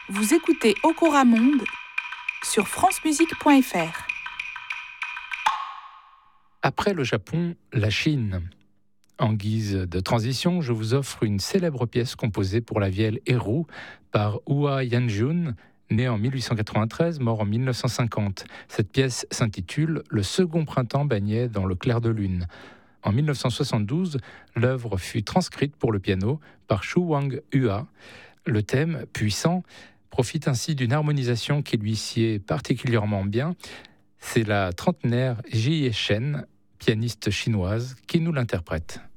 Vous écoutez Okora Monde sur francemusique.fr. Après le Japon, la Chine. En guise de transition, je vous offre une célèbre pièce composée pour la vielle Héroux par Hua Yanjun, né en 1893, mort en 1950. Cette pièce s'intitule « Le second printemps baignait dans le clair de lune ». En 1972, l'œuvre fut transcrite pour le piano par Shu Wang-hua. Le thème, puissant, profite ainsi d'une harmonisation qui lui sied particulièrement bien. C'est la trentenaire Jie Shen, pianiste chinoise, qui nous l'interprète.